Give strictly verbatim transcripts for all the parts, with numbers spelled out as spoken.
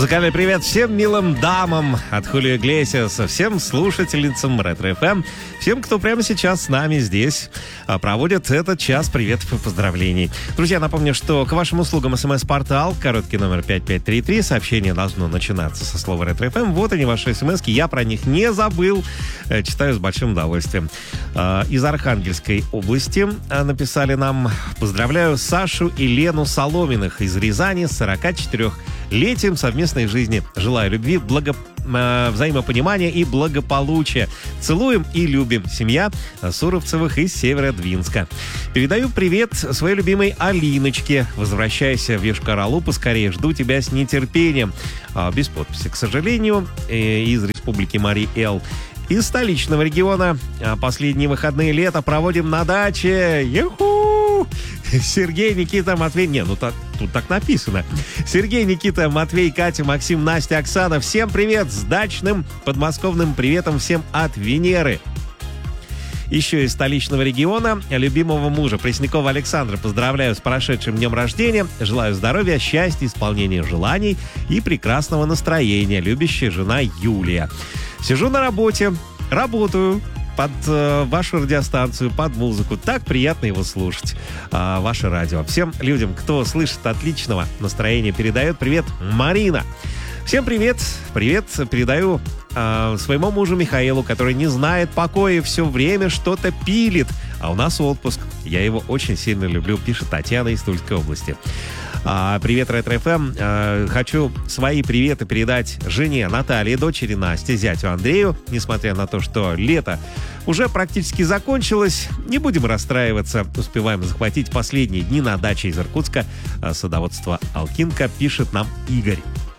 Музыкальный привет всем милым дамам от Хулио Иглесиаса, всем слушательницам Ретро эф эм, всем, кто прямо сейчас с нами здесь проводит этот час приветов и поздравлений. Друзья, напомню, что к вашим услугам смс-портал, короткий номер пять пять три три, сообщение должно начинаться со слова Ретро эф эм. Вот они, ваши смски, я про них не забыл, читаю с большим удовольствием. Из Архангельской области написали нам: поздравляю Сашу и Лену Соломиных из Рязани с сорокачетырёхлетием совместной жизни. Желаю любви, благо... взаимопонимания и благополучия. Целуем и любим. Семья Суровцевых из Северодвинска. Передаю привет своей любимой Алиночке. Возвращайся в Йошкар-Олу поскорее. Жду тебя с нетерпением. Без подписи, к сожалению, из Республики Мари-Эл. Из столичного региона. Последние выходные лета проводим на даче. Ю-ху! Сергей, Никита, Матвей... Не, ну так, тут так написано. Сергей, Никита, Матвей, Катя, Максим, Настя, Оксана. Всем привет с дачным подмосковным приветом всем от Венеры. Еще из столичного региона любимого мужа Преснякова Александра поздравляю с прошедшим днем рождения. Желаю здоровья, счастья, исполнения желаний и прекрасного настроения. Любящая жена Юлия. Сижу на работе, работаю под э, вашу радиостанцию, под музыку. Так приятно его слушать, э, ваше радио. Всем людям, кто слышит отличного настроения, передает привет Марина. Всем привет, привет передаю э, своему мужу Михаилу, который не знает покоя, все время что-то пилит. А у нас отпуск. Я его очень сильно люблю, пишет Татьяна из Тульской области. А, привет, Ретро эф эм. А, хочу свои приветы передать жене Наталье, дочери Насте, зятю Андрею. Несмотря на то, что лето уже практически закончилось, не будем расстраиваться. Успеваем захватить последние дни на даче из Иркутска. Садоводство Алкинка, пишет нам Игорь.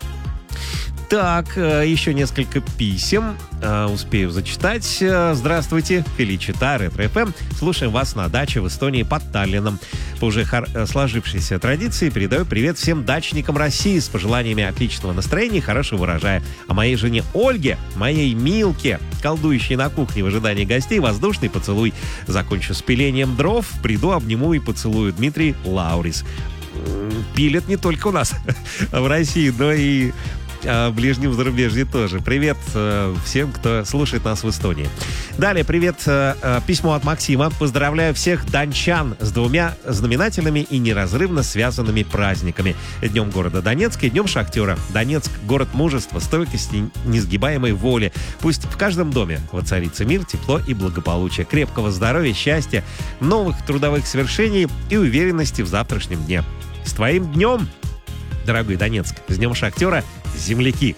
Так, еще несколько писем. Успею зачитать. Здравствуйте, Феличита, Ретро эф эм. Слушаем вас на даче в Эстонии под Таллином. По уже хор- сложившейся традиции передаю привет всем дачникам России с пожеланиями отличного настроения и хорошего урожая. А моей жене Ольге, моей Милке, колдующей на кухне в ожидании гостей, воздушный поцелуй. Закончу с пилением дров, приду, обниму и поцелую. Дмитрий Лаурис. Пилят не только у нас в России, но и в ближнем зарубежье тоже. Привет э, всем, кто слушает нас в Эстонии. Далее, привет, э, письмо от Максима. Поздравляю всех дончан с двумя знаменательными и неразрывно связанными праздниками. Днем города Донецка и Днем шахтера. Донецк — город мужества, стойкости, несгибаемой воли. Пусть в каждом доме воцарится мир, тепло и благополучие. Крепкого здоровья, счастья, новых трудовых свершений и уверенности в завтрашнем дне. С твоим днем, дорогой Донецк, с Днем шахтера, земляки.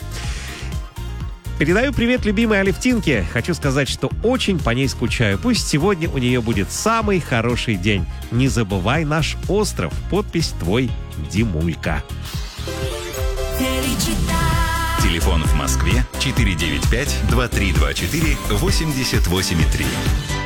Передаю привет любимой Алевтинке. Хочу сказать, что очень по ней скучаю. Пусть сегодня у нее будет самый хороший день. Не забывай наш остров. Подпись твой Димулька. Телефон в Москве четыре девять пять два три два четыре восемьдесят восемь три.